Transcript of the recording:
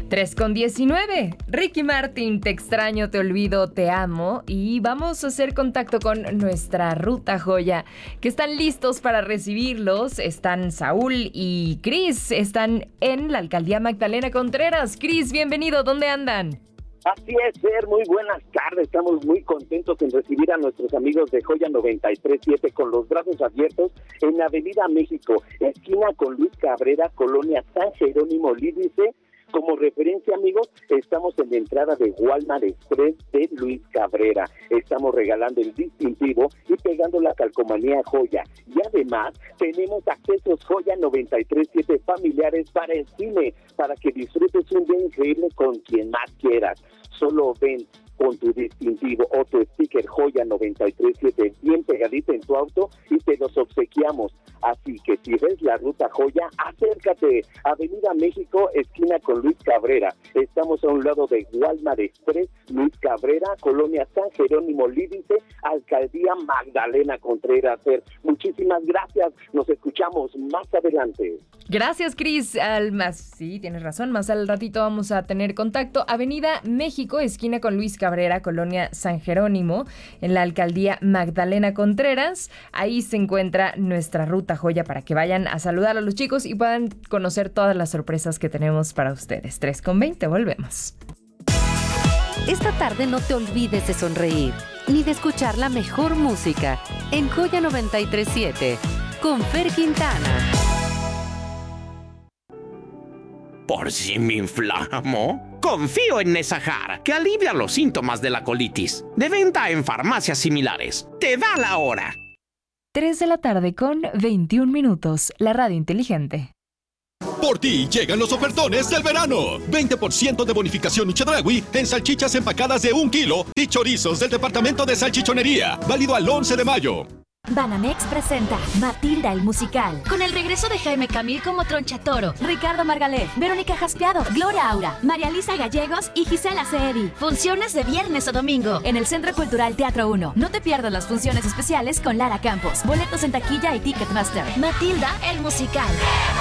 3:19. Ricky Martin, te extraño, te olvido, te amo. Y vamos a hacer contacto con nuestra Ruta Joya, que están listos para recibirlos. Están Saúl y Cris. Están en la Alcaldía Magdalena Contreras. Cris, bienvenido. ¿Dónde andan? Así es, Fer, muy buenas tardes. Estamos muy contentos en recibir a nuestros amigos de Joya 93.7 con los brazos abiertos en Avenida México, esquina con Luis Cabrera, Colonia San Jerónimo Lídice. Como referencia, amigos, estamos en la entrada de Walmart Express de Luis Cabrera. Estamos regalando el distintivo y pegando la calcomanía Joya. Y además, tenemos accesos Joya 93.7 familiares para el cine, para que disfrutes un día increíble con quien más quieras. Solo ven con tu distintivo o tu sticker Joya 93.7 bien pegadita en tu auto y te los obsequiamos. Así que si ves la Ruta Joya, acércate. Avenida México, esquina con Luis Cabrera. Estamos a un lado de Walmart Express, Luis Cabrera, Colonia San Jerónimo Lídice, Alcaldía Magdalena Contreras. Muchísimas gracias. Nos escuchamos más adelante. Gracias, Cris. Sí, tienes razón. Más al ratito vamos a tener contacto. Avenida México, esquina con Luis Cabrera, Colonia San Jerónimo, en la Alcaldía Magdalena Contreras. Ahí se encuentra nuestra Ruta Joya para que vayan a saludar a los chicos y puedan conocer todas las sorpresas que tenemos para ustedes. 3:20, volvemos. Esta tarde no te olvides de sonreír, ni de escuchar la mejor música en Joya 93.7 con Fer Quintana. ¿Por si me inflamo? Confío en Nesajar, que alivia los síntomas de la colitis. De venta en farmacias similares. Te da la hora. 3 de la tarde con 21 minutos. La radio inteligente. Por ti llegan los ofertones del verano. 20% de bonificación Chedraui en salchichas empacadas de 1 kilo y chorizos del departamento de salchichonería. Válido al 11 de mayo. Banamex presenta Matilda el musical, con el regreso de Jaime Camil como Tronchatoro, Ricardo Margalef, Verónica Jaspiado, Gloria Aura, María Lisa Gallegos y Gisela Ceedi. Funciones de viernes o domingo en el Centro Cultural Teatro 1. No te pierdas las funciones especiales con Lara Campos. Boletos en taquilla y Ticketmaster. Matilda el musical.